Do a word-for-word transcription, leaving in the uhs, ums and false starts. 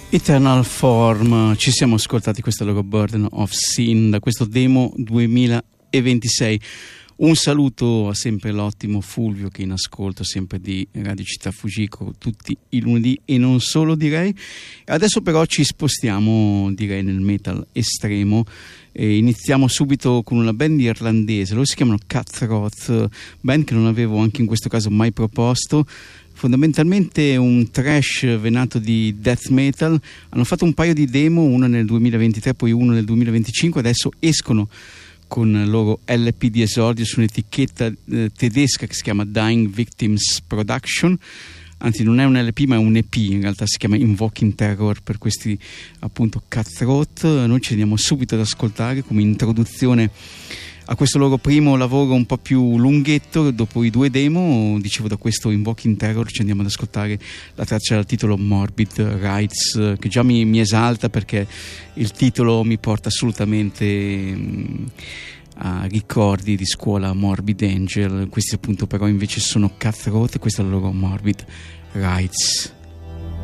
Eternal Form, ci siamo ascoltati questa loro Burden of Sin da questo demo duemilaventisei. Un saluto a sempre l'ottimo Fulvio che in ascolto sempre di Radio Città Fujiko tutti i lunedì e non solo, direi. Adesso però ci spostiamo, direi, nel metal estremo e iniziamo subito con una band irlandese. Loro si chiamano Cutthroat, band che non avevo anche in questo caso mai proposto. Fondamentalmente un trash venato di death metal. Hanno fatto un paio di demo, una nel duemilaventitré poi uno nel duemilaventicinque. Adesso escono con il loro L P di esordio su un'etichetta eh, tedesca che si chiama Dying Victims Production. Anzi, non è un L P ma è un E P, in realtà si chiama Invoking Terror per questi appunto Cutthroat. Noi ci andiamo subito ad ascoltare come introduzione a questo loro primo lavoro un po' più lunghetto. Dopo i due demo, dicevo, da questo Invoking Terror ci andiamo ad ascoltare la traccia dal titolo Morbid Rites, che già mi, mi esalta perché il titolo mi porta assolutamente mh, a ricordi di scuola Morbid Angel. Questi appunto però invece sono Cutthroat e questa è la loro Morbid Rites.